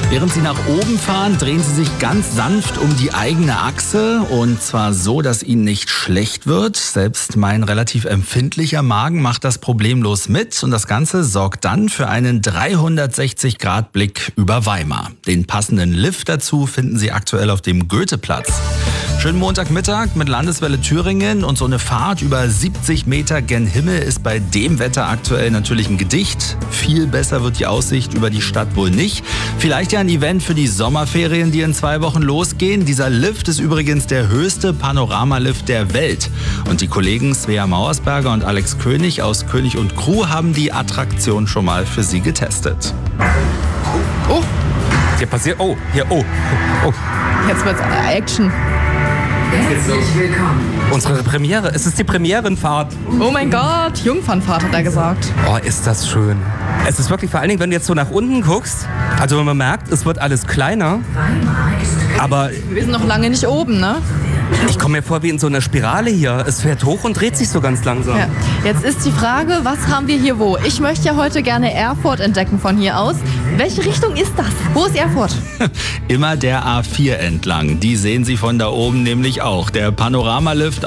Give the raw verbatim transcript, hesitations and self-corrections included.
Während Sie nach oben fahren, drehen Sie sich ganz sanft um die eigene Achse und zwar so, dass Ihnen nicht schlecht wird. Selbst mein relativ empfindlicher Magen macht das problemlos mit und das Ganze sorgt dann für einen dreihundertsechzig Grad Blick über Weimar. Den passenden Lift dazu finden Sie aktuell auf dem Goetheplatz. Schönen Montagmittag mit Landeswelle Thüringen und so eine Fahrt über siebzig Meter gen Himmel ist bei dem Wetter aktuell natürlich ein Gedicht. Viel besser wird die Aussicht über die Stadt wohl nicht. Vielleicht ja ein Event für die Sommerferien, die in zwei Wochen losgehen. Dieser Lift ist übrigens der höchste Panoramalift der Welt. Und die Kollegen Svea Mauersberger und Alex König aus König und Crew haben die Attraktion schon mal für Sie getestet. Oh, hier passiert, oh, hier, oh, oh. Jetzt wird's Action. Herzlich willkommen. Unsere Premiere, es ist die Premierenfahrt. Oh mein Gott, Jungfernfahrt hat er gesagt. Oh, ist das schön. Es ist wirklich, vor allen Dingen, wenn du jetzt so nach unten guckst, also man merkt, es wird alles kleiner, aber Wir sind noch lange nicht oben, ne? ich komme mir vor wie in so einer Spirale hier. Es fährt hoch und dreht sich so ganz langsam. Ja. Jetzt ist die Frage, was haben wir hier wo? Ich möchte ja heute gerne Erfurt entdecken von hier aus. Welche Richtung ist das? Wo ist Erfurt? Immer der A vier entlang. Die sehen Sie von da oben nämlich auch. Der Panoramalift